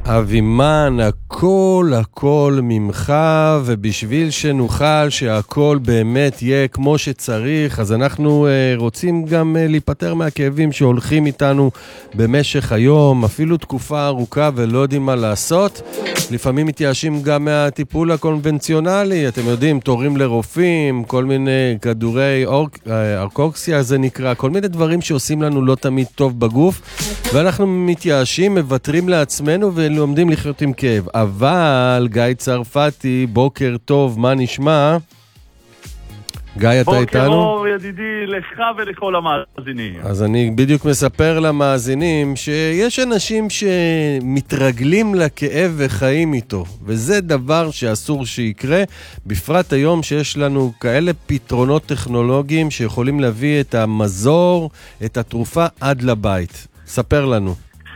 אבימן, הכל ממך, ובשביל שנוכל שהכל באמת יהיה כמו שצריך, אז אנחנו רוצים גם להיפטר מהכאבים שהולכים איתנו במשך היום, אפילו תקופה ארוכה ולא יודעים מה לעשות. לפעמים מתייאשים גם מהטיפול הקונבנציונלי, אתם יודעים, תורים לרופאים, כל מיני כדורי ארקוקסיה זה נקרא, כל מיני דברים שעושים לנו לא תמיד טוב בגוף, ואנחנו מתייאשים, מבטרים לעצמנו ולומדים לחיות עם כאב. אבל גיא צרפתי, בוקר טוב, מה נשמע? גיא, אתה איתנו? בוקר אור, ידידי, לך ולכל המאזינים. אז אני בדיוק מספר למאזינים שיש אנשים שמתרגלים לכאב וחיים איתו, וזה דבר שאסור שיקרה, בפרט היום שיש לנו כאלה פתרונות טכנולוגיים שיכולים להביא את המזור, את התרופה עד לבית. ספר לנו.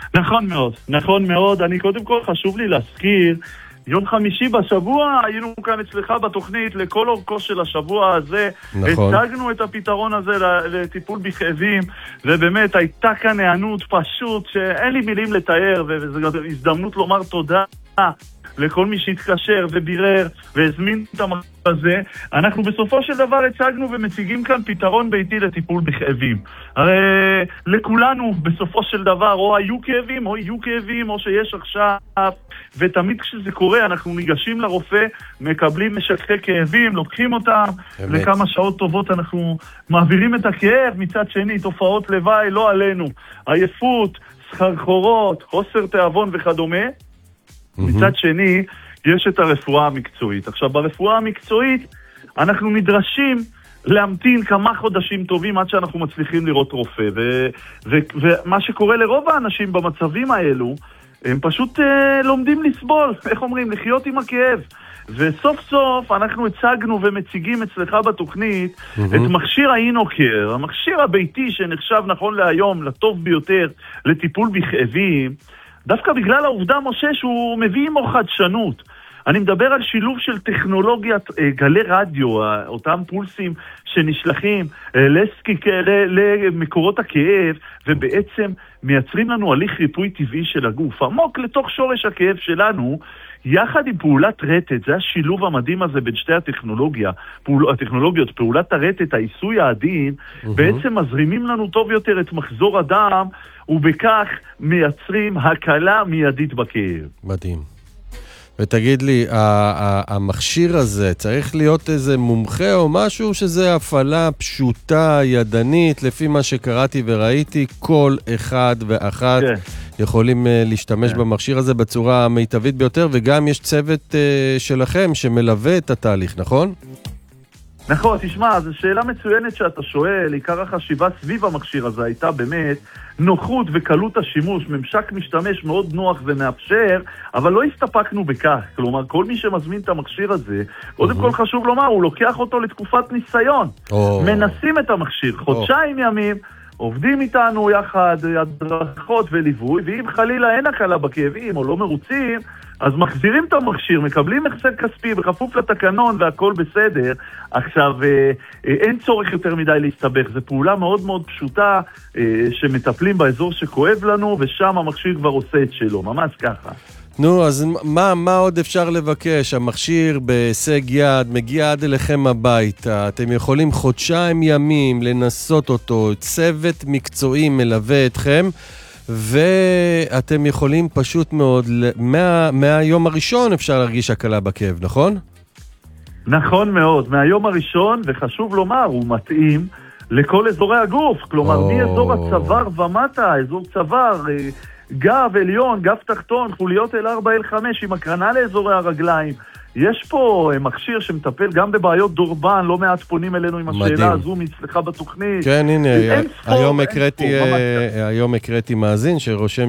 נכון מאוד. אני קודם כל חשוב לי להזכיר, יום חמישי בשבוע היינו כאן אצלך בתוכנית לכל אורכו של השבוע הזה. נכון. הצגנו את הפתרון הזה לטיפול בכאבים, ובאמת הייתה כאן הענות פשוט שאין לי מילים לתאר, וזו הזדמנות לומר תודה לכל מי שהתקשר ובירר והזמין את המחשב הזה. אנחנו בסופו של דבר הצגנו ומציגים כאן פתרון ביתי לטיפול בכאבים. הרי לכולנו בסופו של דבר או היו כאבים או יהיו כאבים או שיש עכשיו, ותמיד כשזה קורה אנחנו ניגשים לרופא, מקבלים משככי כאבים, לוקחים אותם, לכמה שעות טובות אנחנו מעבירים את הכאב. מצד שני תופעות לוואי לא עלינו, עייפות, סחרחורות, חוסר תיאבון וכדומה. מצד שני, יש את הרפואה המקצועית. עכשיו, ברפואה המקצועית, אנחנו נדרשים להמתין כמה חודשים טובים עד שאנחנו מצליחים לראות רופא. ומה שקורה לרוב האנשים במצבים האלו, הם פשוט לומדים לסבול, איך אומרים, לחיות עם הכאב. וסוף סוף אנחנו הצגנו ומציגים אצלך בתוכנית את מכשיר האינוקר, המכשיר הביתי שנחשב נכון להיום לטוב ביותר לטיפול בכאבים, דווקא בגלל העובדה, משה, שהוא מביא עמו חדשנות. אני מדבר על שילוב של טכנולוגיית גלי רדיו, אותם פולסים שנשלחים למקורות הכאב, ובעצם מייצרים לנו הליך ריפוי טבעי של הגוף, עמוק לתוך שורש הכאב שלנו, יחד עם פעולת רטט. זה השילוב המדהים הזה בין שתי הטכנולוגיות, פעולת הרטט, העיסוי העדין, בעצם מזרימים לנו טוב יותר את מחזור הדם, ובכך מייצרים הקלה מיידית בכאב. מדהים. ותגיד לי, המכשיר הזה צריך להיות איזה מומחה או משהו, שזה הפעלה פשוטה, ידנית, לפי מה שקראתי וראיתי, כל אחד ואחת יכולים להשתמש במכשיר הזה בצורה המיטבית ביותר, וגם יש צוות שלכם שמלווה את התהליך, נכון? נכון, תשמע, זו שאלה מצוינת שאתה שואל. עיקר החשיבה סביב המכשיר הזה הייתה באמת נוחות וקלות השימוש, ממשק משתמש מאוד נוח ומאפשר, אבל לא הסתפקנו בכך. כלומר, כל מי שמזמין את המכשיר הזה, קודם כל חשוב לומר, הוא לוקח אותו לתקופת ניסיון. מנסים את המכשיר, חודשיים ימים, עובדים איתנו יחד, הדרכות וליווי, ואם חלילה אין הקלה בכאבים או לא מרוצים, אז מחזירים את המכשיר, מקבלים החזר כספי בכפוף לתקנון והכל בסדר. עכשיו, אין צורך יותר מדי להסתבך. זו פעולה מאוד מאוד פשוטה שמטפלים באזור שכואב לנו, ושם המכשיר כבר עושה את שלו, ממש ככה. נו, אז מה עוד אפשר לבקש? המכשיר בהישג יד, מגיע עד אליכם הביתה, אתם יכולים חודשיים ימים לנסות אותו, צוות מקצועי מלווה אתכם, ואתם יכולים פשוט מאוד, מהיום הראשון אפשר להרגיש הקלה בכאב, נכון? נכון מאוד, מהיום הראשון, וחשוב לומר, הוא מתאים לכל אזורי הגוף, כלומר, מאזור הצוואר ומטה, אזור צוואר, גב עליון, גב תחתון, חוליות L4, L5 עם הקרנה לאזורי הרגליים. יש פה מכשיר שמטפל גם בבעיות דורבן, לא מעט פונים אלינו עם השאלה הזו מצלחה בתוכנית. כן, הנה, היום הקראתי מאזין שרושם